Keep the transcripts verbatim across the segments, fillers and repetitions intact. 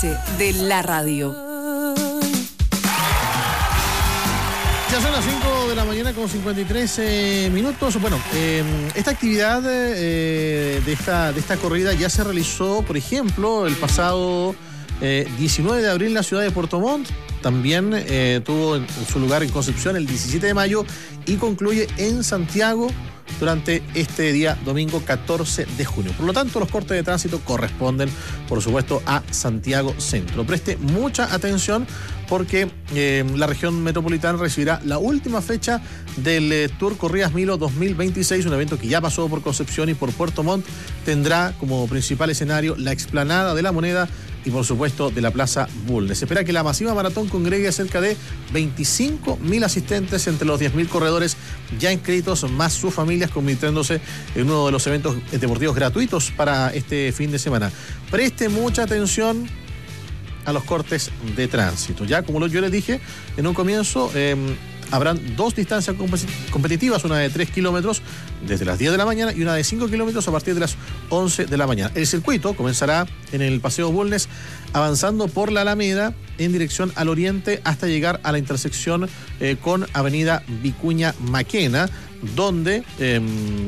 De la radio. Ya son las cinco de la mañana con cincuenta y tres eh, minutos. Bueno, eh, esta actividad eh, de, esta, de esta corrida ya se realizó, por ejemplo, el pasado eh, diecinueve de abril en la ciudad de Puerto Montt. También eh, tuvo en, en su lugar en Concepción el diecisiete de mayo y concluye en Santiago durante este día domingo catorce de junio. Por lo tanto, los cortes de tránsito corresponden, por supuesto, a Santiago Centro. Preste mucha atención porque eh, la región metropolitana recibirá la última fecha del eh, Tour Corridas Milo dos mil veintiséis, un evento que ya pasó por Concepción y por Puerto Montt. Tendrá como principal escenario la explanada de la Moneda y, por supuesto, de la Plaza Bulnes. Se espera que la masiva maratón congregue a cerca de veinticinco mil asistentes entre los diez mil corredores ya inscritos, más sus familias, convirtiéndose en uno de los eventos deportivos gratuitos para este fin de semana. Preste mucha atención a los cortes de tránsito. Ya, como yo les dije en un comienzo, eh, habrán dos distancias competitivas, una de tres kilómetros desde las diez de la mañana y una de cinco kilómetros a partir de las once de la mañana. El circuito comenzará en el Paseo Bulnes, avanzando por la Alameda en dirección al oriente hasta llegar a la intersección eh, con Avenida Vicuña Maquena, donde... Eh,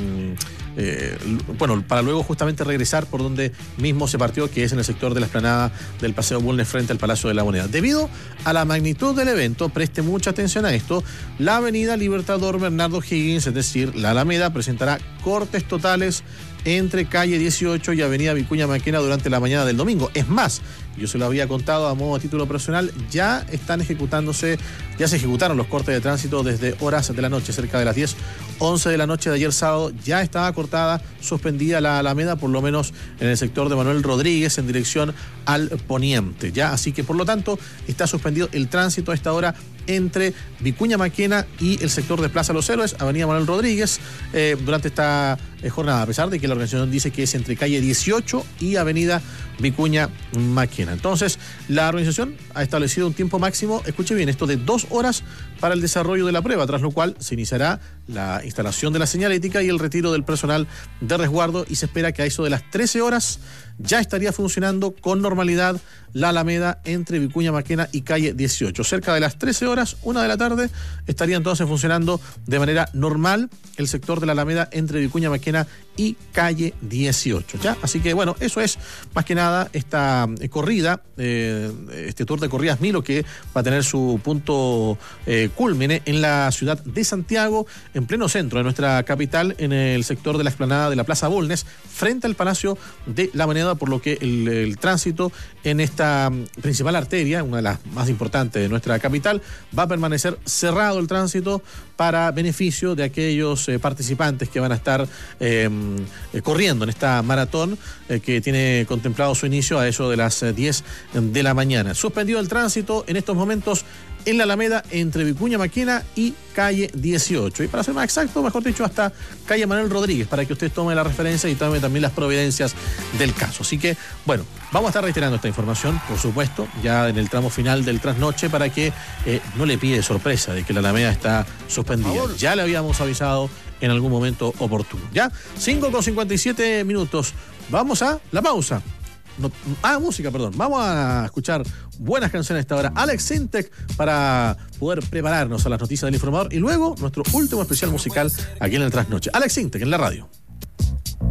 Eh, bueno, para luego justamente regresar por donde mismo se partió, que es en el sector de la explanada del Paseo Bulnes frente al Palacio de la Moneda. Debido a la magnitud del evento, preste mucha atención a esto, la avenida Libertador Bernardo Higgins, es decir, la Alameda, presentará cortes totales entre calle dieciocho y avenida Vicuña Maquena durante la mañana del domingo. Es más, yo se lo había contado a modo de título personal, ya están ejecutándose, ya se ejecutaron los cortes de tránsito desde horas de la noche, cerca de las diez, once de la noche de ayer sábado, ya estaba cortada, suspendida la Alameda, por lo menos en el sector de Manuel Rodríguez, en dirección al poniente, ya, así que por lo tanto está suspendido el tránsito a esta hora entre Vicuña Maquena y el sector de Plaza Los Héroes, avenida Manuel Rodríguez, eh, durante esta eh, jornada, a pesar de que la organización dice que es entre calle dieciocho y avenida Vicuña Maquena. Entonces, la organización ha establecido un tiempo máximo, escuche bien, esto de dos horas para el desarrollo de la prueba, tras lo cual se iniciará la instalación de la señalética y el retiro del personal de resguardo, y se espera que a eso de las trece horas ya estaría funcionando con normalidad la Alameda entre Vicuña Maquena y calle dieciocho. Cerca de las trece horas, una de la tarde, estaría entonces funcionando de manera normal el sector de la Alameda entre Vicuña Maquena y calle dieciocho, ¿ya? Así que, bueno, eso es más que nada esta eh, corrida, eh, este Tour de Corridas Milo, que va a tener su punto eh, cúlmine en la ciudad de Santiago, en pleno centro de nuestra capital, en el sector de la explanada de la Plaza Bulnes, frente al Palacio de la Moneda, por lo que el, el tránsito en esta principal arteria, una de las más importantes de nuestra capital, va a permanecer cerrado el tránsito para beneficio de aquellos eh, participantes que van a estar eh, eh, corriendo en esta maratón eh, que tiene contemplado su inicio a eso de las eh, diez de la mañana. Suspendido el tránsito en estos momentos en la Alameda entre Vicuña Maquena y calle dieciocho. Y para ser más exacto, mejor dicho, hasta calle Manuel Rodríguez, para que usted tome la referencia y tome también las providencias del caso. Así que, bueno, vamos a estar reiterando esta información, por supuesto, ya en el tramo final del trasnoche, para que eh, no le pide sorpresa de que la Alameda está suspendida. Ya le habíamos avisado en algún momento oportuno. ¿Ya? cinco con cincuenta y siete minutos. Vamos a la pausa. No, ah, música, perdón. Vamos a escuchar buenas canciones a esta hora. Alex Sintek, para poder prepararnos a las noticias del informador, y luego nuestro último especial musical aquí en el Trasnoche. Alex Sintek en la radio.